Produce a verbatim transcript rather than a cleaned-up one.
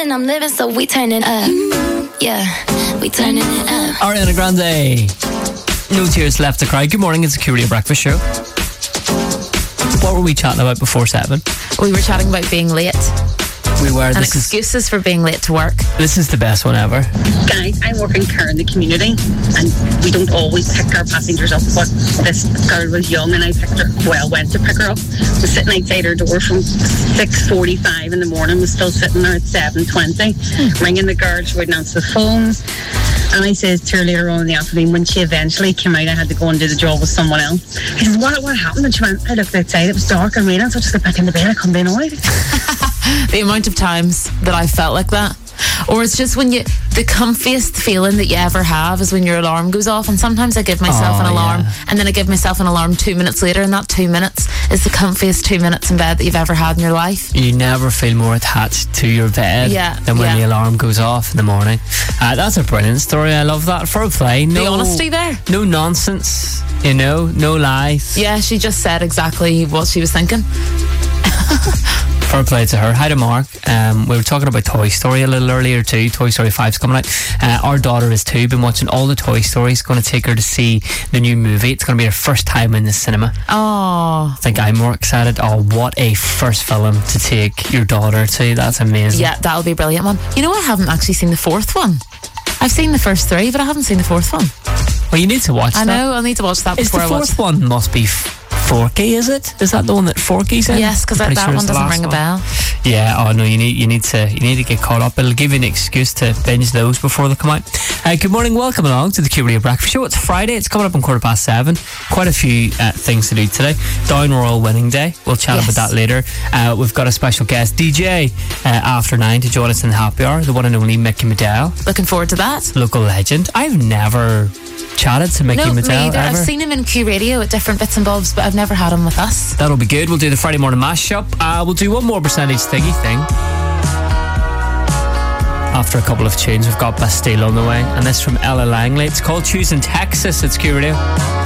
and I'm living, so we turning up. Yeah, we turning it up. Ariana Grande. No Tears Left to Cry. Good morning, it's the Q Radio Breakfast Show. What were we chatting about before seven? We were chatting about being late. We were. And this excuses is, for being late to work. This is the best one ever. Guys, I work in care in the community and we don't always pick our passengers up, but this girl was young and I picked her, well, went to pick her up. Was sitting outside her door from six forty-five in the morning, was still sitting there at seven twenty, ringing the girl, she wouldn't answer the phones. And I says to her later on in the afternoon, when she eventually came out, I had to go and do the job with someone else. He says, what, what happened? And she went, I looked outside, it was dark and raining, so I just got back in the bed, I come in all right. The amount of times that I felt like that. Or it's just when you, the comfiest feeling that you ever have is when your alarm goes off. And sometimes I give myself oh, an alarm yeah. and then I give myself an alarm two minutes later, and that two minutes is the comfiest two minutes in bed that you've ever had in your life. You never feel more attached to your bed yeah, than when yeah. the alarm goes off in the morning. Uh, that's a brilliant story. I love that. For a play. No, the honesty there. No nonsense, you know, no lies. Yeah, she just said exactly what she was thinking. Fair play to her. Hi to Mark. Um, we were talking about Toy Story a little earlier too. Toy Story five's coming out. Uh, our daughter is two. Been watching all the Toy Stories. Going to take her to see the new movie. It's going to be her first time in the cinema. Oh, I think I'm more excited. Oh, what a first film to take your daughter to. That's amazing. yeah, that'll be a brilliant one. You know, I haven't actually seen the fourth one. I've seen the first three, but I haven't seen the fourth one. Well, you need to watch I that. know, I'll need to watch that Is before the I watch fourth one must be f- Forky, is it? Is that the one that Forky's in? Yes, because that, Pretty that sure one it's the doesn't last ring a one. bell. Yeah, oh no, you need you need to you need to get caught up. It'll give you an excuse to binge those before they come out. Uh, good morning, welcome along to the Q Radio Breakfast Show. It's Friday, it's coming up on quarter past seven. Quite a few uh, things to do today. Down Royal winning day. We'll chat Yes. about that later. Uh, we've got a special guest, D J, uh, after nine to join us in the happy hour. The one and only Mickey Medell, Looking forward to that. local legend. I've never chatted to Mickey No, me Medell either. I've ever. seen him in Q Radio at different bits and bobs, but I've never had him with us. That'll be good. We'll do the Friday morning mashup. Uh, we'll do one more percentage thingy thing. After a couple of tunes, we've got Bastille on the way, and this from Ella Langley. It's called Choosing Texas. It's Q Radio.